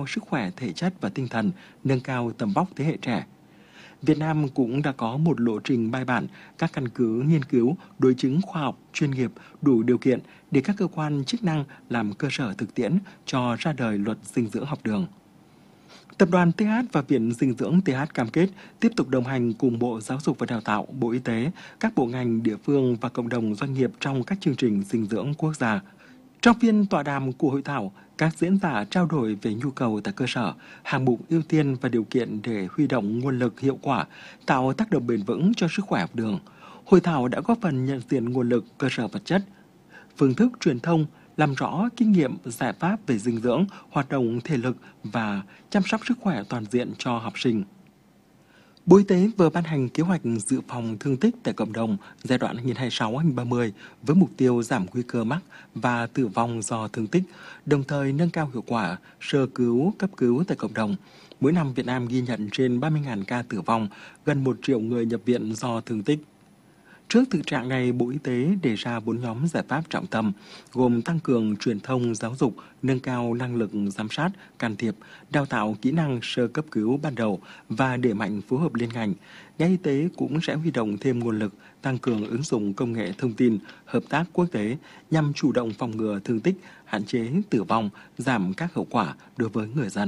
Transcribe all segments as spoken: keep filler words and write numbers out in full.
cao sức khỏe thể chất và tinh thần, nâng cao tầm vóc thế hệ trẻ. Việt Nam cũng đã có một lộ trình bài bản, các căn cứ nghiên cứu, đối chứng khoa học, chuyên nghiệp, đủ điều kiện để các cơ quan chức năng làm cơ sở thực tiễn cho ra đời luật dinh dưỡng học đường. Tập đoàn tê hát và Viện Dinh dưỡng tê hát cam kết tiếp tục đồng hành cùng Bộ Giáo dục và Đào tạo, Bộ Y tế, các bộ ngành, địa phương và cộng đồng doanh nghiệp trong các chương trình dinh dưỡng quốc gia. Trong phiên tọa đàm của hội thảo, các diễn giả trao đổi về nhu cầu tại cơ sở, hạng mục ưu tiên và điều kiện để huy động nguồn lực hiệu quả, tạo tác động bền vững cho sức khỏe học đường. Hội thảo đã góp phần nhận diện nguồn lực, cơ sở vật chất, phương thức truyền thông, làm rõ kinh nghiệm, giải pháp về dinh dưỡng, hoạt động thể lực và chăm sóc sức khỏe toàn diện cho học sinh. Bộ Y tế vừa ban hành kế hoạch dự phòng thương tích tại cộng đồng giai đoạn hai nghìn không trăm hai mươi sáu đến hai nghìn không trăm ba mươi với mục tiêu giảm nguy cơ mắc và tử vong do thương tích, đồng thời nâng cao hiệu quả sơ cứu, cấp cứu tại cộng đồng. Mỗi năm Việt Nam ghi nhận trên ba mươi nghìn ca tử vong, gần một triệu người nhập viện do thương tích. Trước thực trạng này, Bộ Y tế đề ra bốn nhóm giải pháp trọng tâm, gồm tăng cường truyền thông giáo dục, nâng cao năng lực giám sát, can thiệp, đào tạo kỹ năng sơ cấp cứu ban đầu và đẩy mạnh phối hợp liên ngành. Ngành y tế cũng sẽ huy động thêm nguồn lực, tăng cường ứng dụng công nghệ thông tin, hợp tác quốc tế nhằm chủ động phòng ngừa thương tích, hạn chế tử vong, giảm các hậu quả đối với người dân.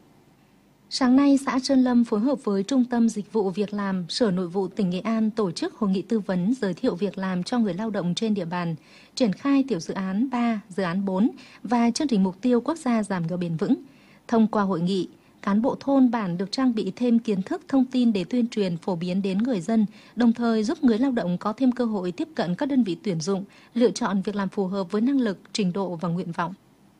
Sáng nay, xã Sơn Lâm phối hợp với Trung tâm Dịch vụ Việc làm, Sở Nội vụ tỉnh Nghệ An tổ chức hội nghị tư vấn giới thiệu việc làm cho người lao động trên địa bàn, triển khai tiểu dự án ba, dự án bốn và chương trình mục tiêu quốc gia giảm nghèo bền vững. Thông qua hội nghị, cán bộ thôn bản được trang bị thêm kiến thức thông tin để tuyên truyền phổ biến đến người dân, đồng thời giúp người lao động có thêm cơ hội tiếp cận các đơn vị tuyển dụng, lựa chọn việc làm phù hợp với năng lực, trình độ và nguyện vọng.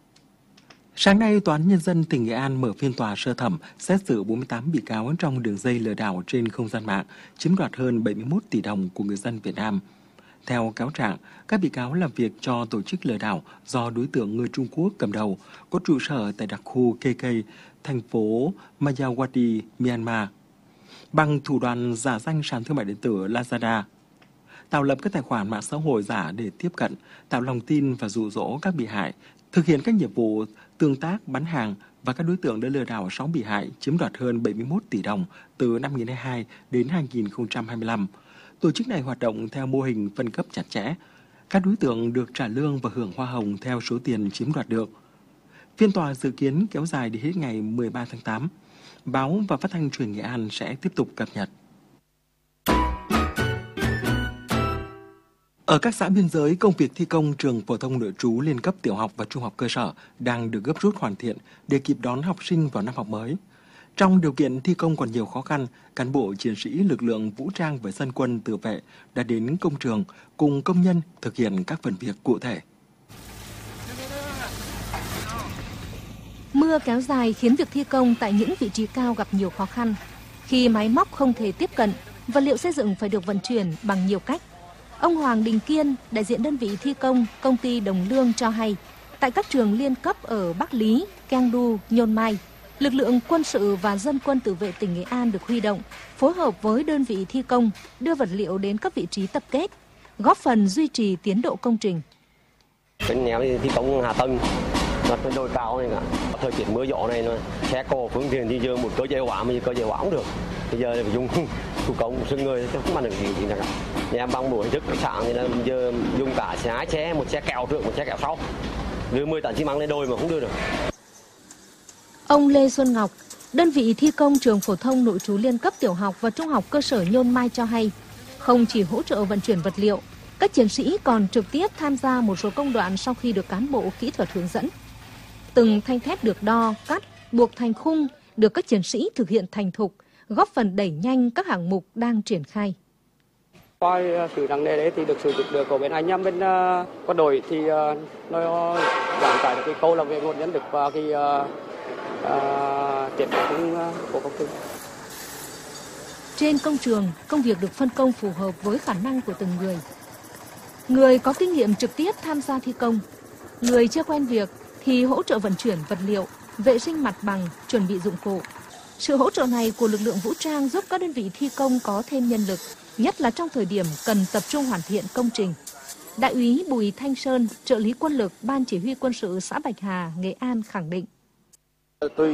Sáng nay, Tòa án Nhân dân tỉnh Nghệ An mở phiên tòa sơ thẩm xét xử bốn mươi tám bị cáo trong đường dây lừa đảo trên không gian mạng, chiếm đoạt hơn bảy mươi mốt tỷ đồng của người dân Việt Nam. Theo cáo trạng, các bị cáo làm việc cho tổ chức lừa đảo do đối tượng người Trung Quốc cầm đầu, có trụ sở tại đặc khu ca ca, thành phố Mayawati, Myanmar, bằng thủ đoạn giả danh sàn thương mại điện tử Lazada, tạo lập các tài khoản mạng xã hội giả để tiếp cận, tạo lòng tin và dụ dỗ các bị hại, thực hiện các nhiệm vụ tương tác bán hàng, và các đối tượng đã lừa đảo sáu bị hại chiếm đoạt hơn bảy mươi mốt tỷ đồng từ năm hai nghìn không trăm hai mươi hai đến hai nghìn không trăm hai mươi lăm. Tổ chức này hoạt động theo mô hình phân cấp chặt chẽ. Các đối tượng được trả lương và hưởng hoa hồng theo số tiền chiếm đoạt được. Phiên tòa dự kiến kéo dài đến hết ngày mười ba tháng tám. Báo và Phát thanh Truyền hình Nghệ An sẽ tiếp tục cập nhật. Ở các xã biên giới, công việc thi công trường phổ thông nội trú liên cấp tiểu học và trung học cơ sở đang được gấp rút hoàn thiện để kịp đón học sinh vào năm học mới. Trong điều kiện thi công còn nhiều khó khăn, cán bộ chiến sĩ lực lượng vũ trang và dân quân tự vệ đã đến công trường cùng công nhân thực hiện các phần việc cụ thể. Mưa kéo dài khiến việc thi công tại những vị trí cao gặp nhiều khó khăn. Khi máy móc không thể tiếp cận, vật liệu xây dựng phải được vận chuyển bằng nhiều cách. Ông Hoàng Đình Kiên, đại diện đơn vị thi công, công ty Đồng Lương cho hay, tại các trường liên cấp ở Bắc Lý, Keng Du, Nhôn Mai, lực lượng quân sự và dân quân tự vệ tỉnh Nghệ An được huy động, phối hợp với đơn vị thi công, đưa vật liệu đến các vị trí tập kết, góp phần duy trì tiến độ công trình. Bên nhà thi công hạ tầng, nó đồi cao này cả. Thời tiết mưa gió này, nó xe cộ phương tiện thì giờ một cơ giới hóa, mà cơ giới hóa không được. Bây giờ phải dùng thủ công sức người, chứ không làm được gì gì cả. Nhà em bằng buổi hình thức sáng thì là giờ dùng cả xe hai xe, một xe kẹo trước, một xe kẹo sau. Đưa mười tấn xi măng lên đồi mà không đưa được. Ông Lê Xuân Ngọc, đơn vị thi công trường phổ thông nội trú liên cấp tiểu học và trung học cơ sở Nhôn Mai cho hay, không chỉ hỗ trợ vận chuyển vật liệu, các chiến sĩ còn trực tiếp tham gia một số công đoạn sau khi được cán bộ kỹ thuật hướng dẫn. Từng thanh thép được đo, cắt, buộc thành khung được các chiến sĩ thực hiện thành thục, góp phần đẩy nhanh các hạng mục đang triển khai. Qua sự nặng nề đấy thì được sự giúp đỡ của bên anh em bên uh, quân đội thì uh, nó giảm tải được cái khâu làm việc nguồn nhân lực và cái triển khai của công ty. Trên công trường, công việc được phân công phù hợp với khả năng của từng người. Người có kinh nghiệm trực tiếp tham gia thi công, người chưa quen việc thì hỗ trợ vận chuyển vật liệu, vệ sinh mặt bằng, chuẩn bị dụng cụ. Sự hỗ trợ này của lực lượng vũ trang giúp các đơn vị thi công có thêm nhân lực, nhất là trong thời điểm cần tập trung hoàn thiện công trình. Đại úy Bùi Thanh Sơn, trợ lý quân lực Ban Chỉ huy quân sự xã Bạch Hà, Nghệ An khẳng định. Tôi